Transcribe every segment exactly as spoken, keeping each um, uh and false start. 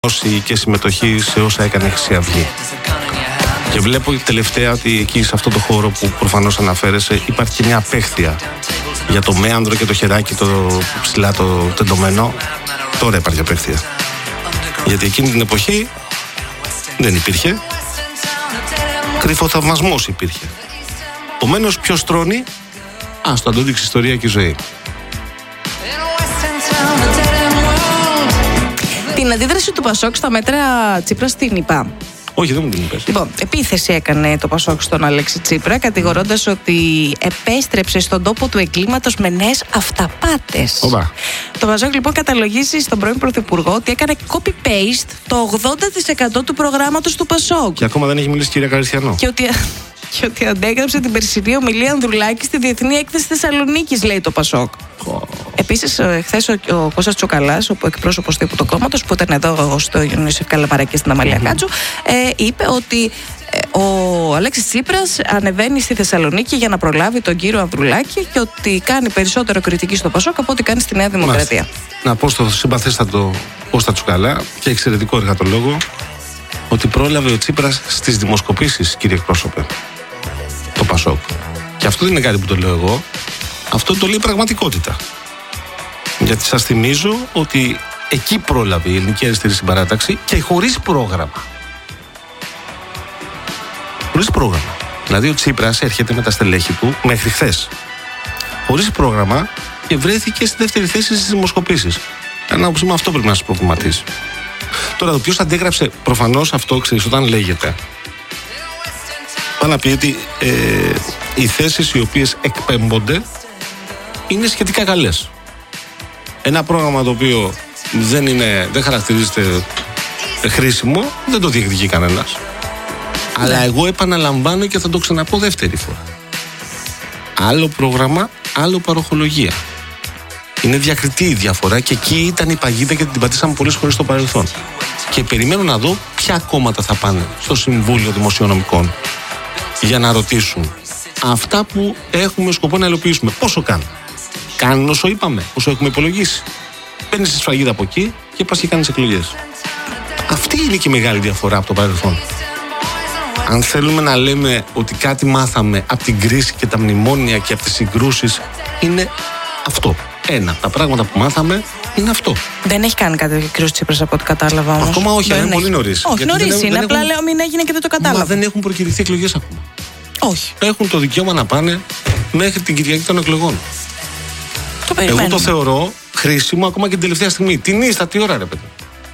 και συμμετοχή σε όσα έκανε η Χρυσή Αυγή. Και βλέπω τελευταία ότι εκεί σε αυτό το χώρο που προφανώς αναφέρεσαι υπάρχει και μια απέχθεια για το μέανδρο και το χεράκι το ψηλά το τεντωμένο. Τώρα υπάρχει απέχθεια. Γιατί εκείνη την εποχή δεν υπήρχε. Κρυφοθαυμασμός υπήρχε. Επομένως ποιος τρώνει? Ας το αντόδειξει η ιστορία και η ζωή. Την αντίδραση του Πασόκ στα μέτρα Τσίπρας την είπα. Όχι, δεν μου την είπες. Λοιπόν, επίθεση έκανε το Πασόκ στον Αλέξη Τσίπρα, κατηγορώντας ότι επέστρεψε στον τόπο του εγκλήματος με νέες αυταπάτες. Οπα. Το Πασόκ λοιπόν καταλογίζει στον πρώην Πρωθυπουργό ότι έκανε copy-paste το ογδόντα τοις εκατό του προγράμματος του Πασόκ. Και ακόμα δεν έχει μιλήσει η κυρία Καριστιανό. Και ότι, και ότι αντέγραψε την περσινή ομιλία Ανδρουλάκη στη Διεθνή Έκθεση Θεσσαλονίκης, λέει το Πασόκ. Oh. Επίσης, χθες ο, ο Κώστας Τσοκαλάς, ο εκπρόσωπος τύπου του κόμματος, που ήταν εδώ στο Ιωνίσιο Καλαπαρά και στην Αμαλία mm-hmm. Κάτσου, ε, είπε ότι ε, ο Αλέξης Τσίπρας ανεβαίνει στη Θεσσαλονίκη για να προλάβει τον κύριο Ανδρουλάκη και ότι κάνει περισσότερο κριτική στο Πασόκ από ό,τι κάνει στη Νέα Δημοκρατία. Μάλιστα. Να πω στο συμπαθέστατο Κώστα Τσοκαλά και εξαιρετικό εργατολόγο ότι πρόλαβε ο Τσίπρας στις δημοσκοπήσεις, κύριε εκπρόσωπε, το Πασόκ. Και αυτό δεν είναι κάτι που το λέω εγώ. Αυτό το λέει πραγματικότητα. Γιατί σας θυμίζω ότι εκεί πρόλαβε η Ελληνική Αριστερή Συμπαράταξη και χωρίς πρόγραμμα. Χωρίς πρόγραμμα. Δηλαδή ο Τσίπρας έρχεται με τα στελέχη του μέχρι χθες. Χωρίς πρόγραμμα και βρέθηκε στη δεύτερη θέση στις δημοσκοπήσεις. Ένα όψιμα αυτό πρέπει να σας προβληματίσει. Τώρα, το ποιος αντέγραψε προφανώς αυτό, ξέρεις, όταν λέγεται. Πάω να πει ότι ε, οι θέσεις οι οποίες εκπέμπονται είναι σχετικά καλές. Ένα πρόγραμμα το οποίο δεν, είναι, δεν χαρακτηρίζεται χρήσιμο, δεν το διεκδικεί κανένας. Ναι. Αλλά εγώ επαναλαμβάνω και θα το ξαναπώ δεύτερη φορά. Άλλο πρόγραμμα, άλλο παροχολογία. Είναι διακριτή η διαφορά και εκεί ήταν η παγίδα και την πατήσαμε πολλές φορές στο παρελθόν. Και περιμένω να δω ποια κόμματα θα πάνε στο Συμβούλιο Δημοσιονομικών για να ρωτήσουν αυτά που έχουμε σκοπό να υλοποιήσουμε. Πόσο κάνουν? Κάνουν όσο είπαμε, όσο έχουμε υπολογίσει. Παίρνεις τη σφραγίδα από εκεί και πας και κάνεις εκλογές. Αυτή είναι και η μεγάλη διαφορά από το παρελθόν. Αν θέλουμε να λέμε ότι κάτι μάθαμε από την κρίση και τα μνημόνια και από τις συγκρούσεις, είναι αυτό. Ένα από τα πράγματα που μάθαμε είναι αυτό. Δεν έχει κάνει κάτι ο κ. Τσίπρας από ό,τι κατάλαβα όμως. Ακόμα όχι, είναι πολύ νωρίς. Όχι, νωρίς είναι. Απλά λέω μην έγινε και δεν το κατάλαβα. Μα δεν έχουν προκηρυχθεί εκλογές ακόμα. Όχι. Έχουν το δικαίωμα να πάνε μέχρι την Κυριακή των εκλογών. Το Εγώ το θεωρώ χρήσιμο ακόμα και την τελευταία στιγμή. Την ίστατη ώρα, ρε παιδί.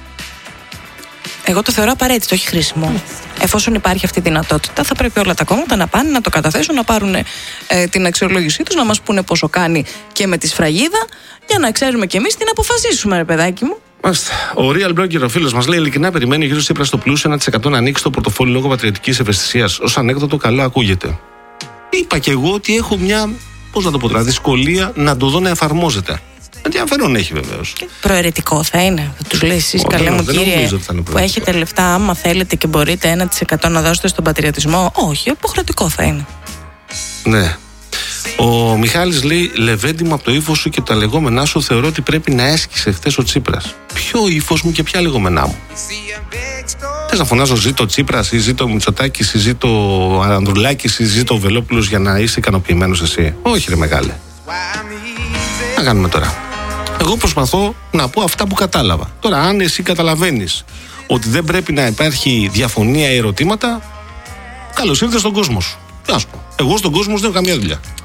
Εγώ το θεωρώ απαραίτητο, όχι χρήσιμο. Mm. Εφόσον υπάρχει αυτή η δυνατότητα, θα πρέπει όλα τα κόμματα να πάνε, να το καταθέσουν, να πάρουν ε, την αξιολόγησή τους, να μας πούνε πόσο κάνει και με τη σφραγίδα, για να ξέρουμε κι εμείς τι να αποφασίσουμε, ρε παιδάκι μου. Μάλιστα. Ο Real Blogger, ο φίλος μας, λέει: ειλικρινά περιμένει ο κ. Τσίπρας στο πλούσιο ένα τοις εκατό να ανοίξει το πορτοφόλι λόγω πατριωτικής ευαισθησίας. Ως ανέκδοτο, καλό ακούγεται. Είπα κι εγώ ότι έχω μια, πώς να το πω τώρα, δυσκολία να το δω να εφαρμόζεται. Ενδιαφέρον έχει βεβαίως. Προαιρετικό θα είναι. Θα τους λέει εσείς, καλέ μου κύριε, που έχετε λεφτά, άμα θέλετε και μπορείτε ένα τοις εκατό να δώσετε στον πατριωτισμό. Όχι, υποχρεωτικό θα είναι. Ναι. Ο Μιχάλης λέει: Λεβέντη μου, από το ύφος σου και τα λεγόμενά σου θεωρώ ότι πρέπει να έσκησε χθες ο Τσίπρας. Ποιο ύφος μου και ποια λεγόμενά μου? Θες να φωνάζω ζήτω Τσίπρας ή ζήτω Μητσοτάκης ή ζήτω Ανδρουλάκης ή ζήτω Βελόπουλος για να είσαι ικανοποιημένος εσύ? Όχι, ρε μεγάλε. Τι να κάνουμε τώρα? Εγώ προσπαθώ να πω αυτά που κατάλαβα. Τώρα, αν εσύ καταλαβαίνεις ότι δεν πρέπει να υπάρχει διαφωνία ή ερωτήματα, καλώς ήρθες στον κόσμο σου. Τι να σου πω. Εγώ στον κόσμο σου δεν έχω καμία δουλειά.